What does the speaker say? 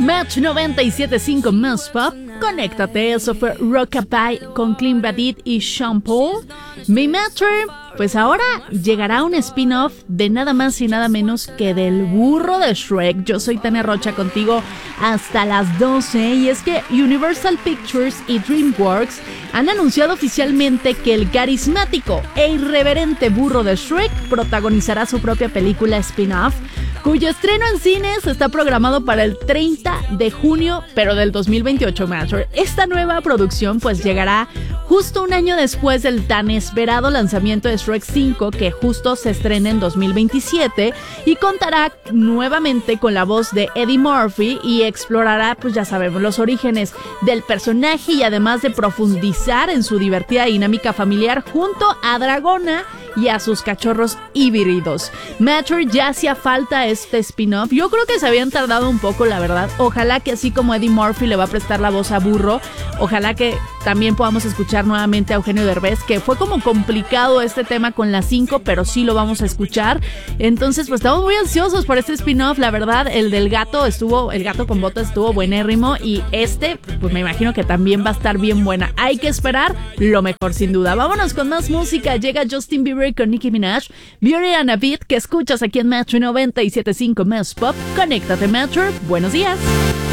Match 97.5 Más Pop. Conéctate, eso fue Rockabye con Clean Bandit y Sean Paul. Mi Matter, pues ahora llegará un spin-off de nada más y nada menos que del burro de Shrek. Yo soy Tania Rocha contigo hasta las 12 y es que Universal Pictures y DreamWorks han anunciado oficialmente que el carismático e irreverente burro de Shrek protagonizará su propia película spin-off, cuyo estreno en cines está programado para el 30 de junio, pero del 2028, Matter. Esta nueva producción pues llegará justo un año después del tan esperado lanzamiento de Shrek 5, que justo se estrena en 2027, y contará nuevamente con la voz de Eddie Murphy y explorará, pues ya sabemos, los orígenes del personaje y además de profundizar en su divertida dinámica familiar junto a Dragona y a sus cachorros híbridos. Matter, ya hacía falta este spin-off. Yo creo que se habían tardado un poco, la verdad. Ojalá que así como Eddie Murphy le va a prestar la voz a Burro, ojalá que también podamos escuchar nuevamente a Eugenio Derbez, que fue como complicado este tema con la 5, pero sí lo vamos a escuchar. Entonces, pues estamos muy ansiosos por este spin-off. La verdad, el del gato el gato con botas estuvo buenérrimo, y pues me imagino que también va a estar bien buena. Hay que esperar lo mejor, sin duda. Vámonos con más música. Llega Justin Bieber con Nicki Minaj, Beauty and a Beat, que escuchas aquí en Metro 97.5 Más Pop. Conéctate, Metro. Buenos días.